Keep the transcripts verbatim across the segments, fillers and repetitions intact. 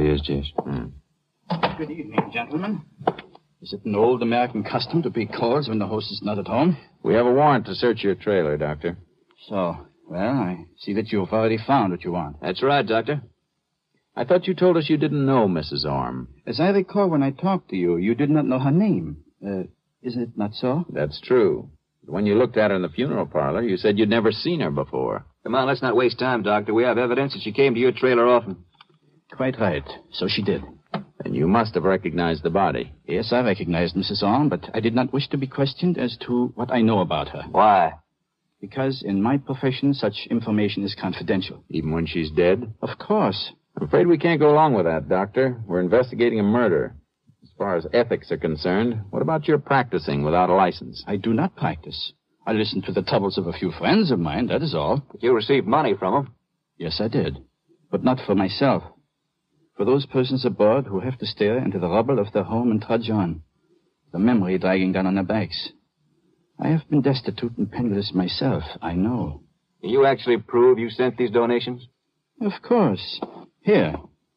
is, Jess. Hmm. Good evening, gentlemen. Is it an old American custom to pay calls when the host is not at home? We have a warrant to search your trailer, Doctor. So, well, I see that you've already found what you want. That's right, Doctor. I thought you told us you didn't know Missus Orme. As I recall when I talked to you, you did not know her name. Uh, is it not so? That's true. But when you looked at her in the funeral parlor, you said you'd never seen her before. Come on, let's not waste time, Doctor. We have evidence that she came to your trailer often. Quite right. So she did. And you must have recognized the body. Yes, I recognized Missus Orme, but I did not wish to be questioned as to what I know about her. Why? Because in my profession, such information is confidential. Even when she's dead? Of course. I'm afraid we can't go along with that, Doctor. We're investigating a murder. As far as ethics are concerned, what about your practicing without a license? I do not practice. I listen to the troubles of a few friends of mine, that is all. But you received money from them. Yes, I did. But not for myself. For those persons aboard who have to stare into the rubble of their home and trudge on, the memory dragging down on their backs. I have been destitute and penniless myself, I know. Can you actually prove you sent these donations? Of course. Here.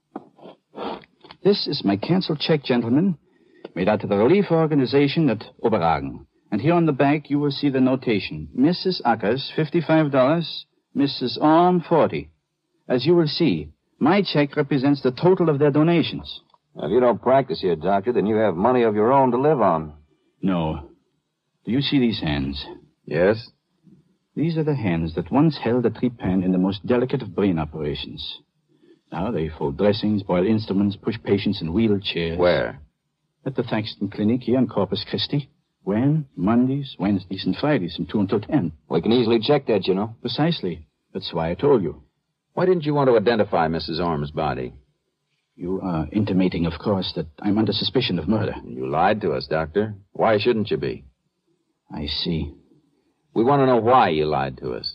This is my canceled check, gentlemen, made out to the relief organization at Oberhagen. And here on the back, you will see the notation. Missus Ackers, fifty-five dollars. Missus Orme, forty dollars. As you will see, my check represents the total of their donations. Now, if you don't practice here, Doctor, then you have money of your own to live on. No. Do you see these hands? Yes. These are the hands that once held a trepan in the most delicate of brain operations. Now they fold dressings, boil instruments, push patients in wheelchairs. Where? At the Thaxton Clinic here in Corpus Christi. When? Mondays, Wednesdays, and Fridays from two until ten. We can easily check that, you know. Precisely. That's why I told you. Why didn't you want to identify Missus Orme's body? You are intimating, of course, that I'm under suspicion of murder. You lied to us, Doctor. Why shouldn't you be? I see. We want to know why you lied to us.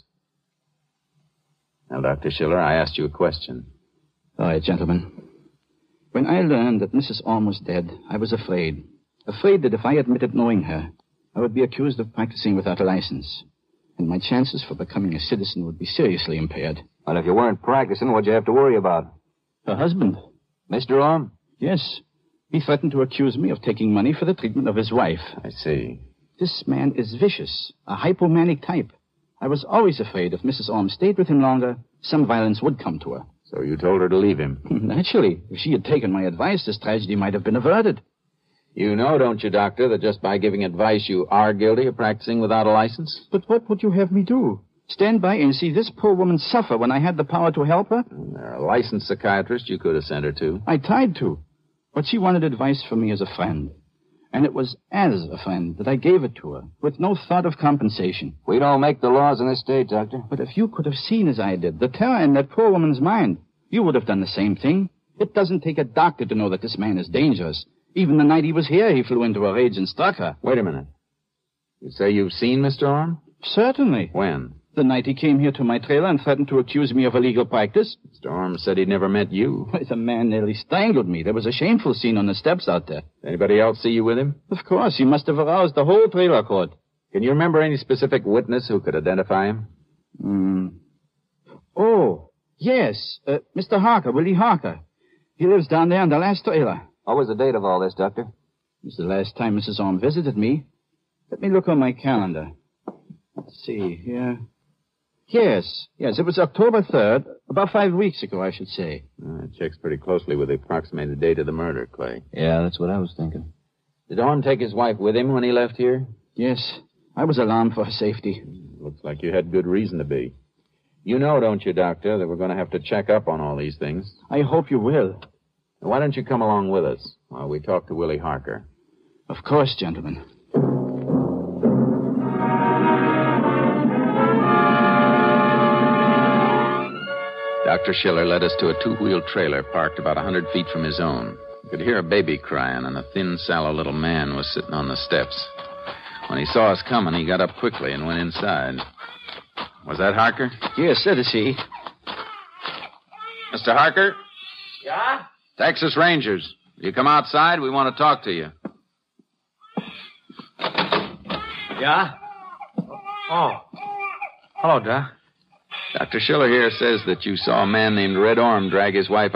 Now, Doctor Schiller, I asked you a question. All right, gentlemen. When I learned that Missus Orme was dead, I was afraid. Afraid that if I admitted knowing her, I would be accused of practicing without a license. And my chances for becoming a citizen would be seriously impaired. Well, if you weren't practicing, what'd you have to worry about? Her husband. Mister Orme? Yes. He threatened to accuse me of taking money for the treatment of his wife. I see. This man is vicious, a hypomanic type. I was always afraid if Missus Orme stayed with him longer, some violence would come to her. So you told her to leave him? Naturally. If she had taken my advice, this tragedy might have been averted. You know, don't you, Doctor, that just by giving advice you are guilty of practicing without a license? But what would you have me do? Stand by and see this poor woman suffer when I had the power to help her? There are licensed psychiatrists you could have sent her to. I tried to. But she wanted advice from me as a friend. And it was as a friend that I gave it to her, with no thought of compensation. We don't make the laws in this state, Doctor. But if you could have seen as I did, the terror in that poor woman's mind, you would have done the same thing. It doesn't take a doctor to know that this man is dangerous. Even the night he was here, he flew into a rage and struck her. Wait a minute. You say you've seen Mister Orme? Certainly. When? The night he came here to my trailer and threatened to accuse me of illegal practice. Mister Orme said he'd never met you. The man nearly strangled me. There was a shameful scene on the steps out there. Anybody else see you with him? Of course. He must have aroused the whole trailer court. Can you remember any specific witness who could identify him? Hmm. Oh, yes. Uh, Mister Harker, Willie Harker. He lives down there in the last trailer. What was the date of all this, Doctor? It was the last time Missus Orme visited me. Let me look on my calendar. Let's see here. Yes, yes, it was October third, about five weeks ago, I should say. Uh, it checks pretty closely with the approximated date of the murder, Clay. Yeah, that's what I was thinking. Did Orme take his wife with him when he left here? Yes, I was alarmed for her safety. Looks like you had good reason to be. You know, don't you, Doctor, that we're going to have to check up on all these things? I hope you will. Why don't you come along with us while we talk to Willie Harker? Of course, gentlemen. Doctor Schiller led us to a two-wheel trailer parked about a hundred feet from his own. You could hear a baby crying, and a thin, sallow little man was sitting on the steps. When he saw us coming, he got up quickly and went inside. Was that Harker? Yes, that is he. Mister Harker? Yeah? Texas Rangers. You come outside, we want to talk to you. Yeah? Oh. Hello, Doc. Doctor Schiller here says that you saw a man named Red Orme drag his wife